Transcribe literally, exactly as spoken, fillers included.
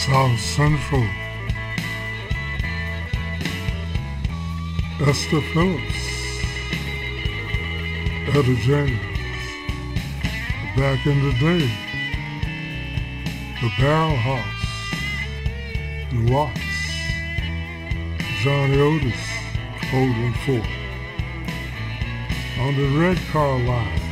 South Central, Esther Phillips, Etta James, Back in the Day, The Barrel House, The Watts, Johnny Otis, Holding Fort, on the Red Car Line.